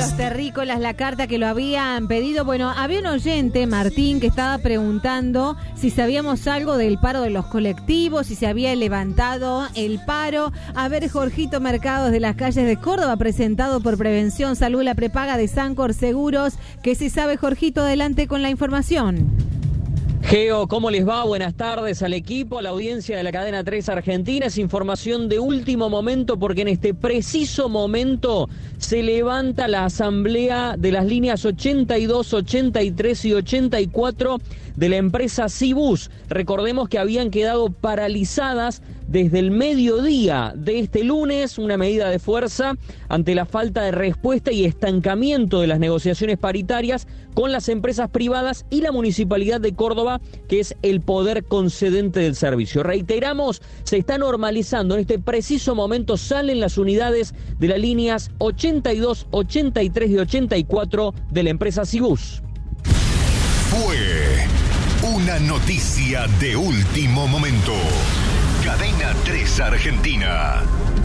los terrícolas, la carta que lo habían pedido. Bueno, había un oyente, Martín, que estaba preguntando si sabíamos algo del paro de los colectivos, si se había levantado el paro. A ver, Jorgito Mercados de las calles de Córdoba, presentado por Prevención Salud, la prepaga de Sancor Seguros. ¿Qué se sabe, Jorgito? Adelante con la información. Geo, ¿cómo les va? Buenas tardes al equipo, a la audiencia de la cadena 3 Argentina. Es información de último momento porque en este preciso momento se levanta la asamblea de las líneas 82, 83 y 84 de la empresa Cibus. Recordemos que habían quedado paralizadas desde el mediodía de este lunes, una medida de fuerza ante la falta de respuesta y estancamiento de las negociaciones paritarias con las empresas privadas y la Municipalidad de Córdoba, que es el poder concedente del servicio. Reiteramos, se está normalizando. En este preciso momento salen las unidades de las líneas 82, 83 y 84 de la empresa Cibus. Fue una noticia de último momento. Cadena 3 Argentina.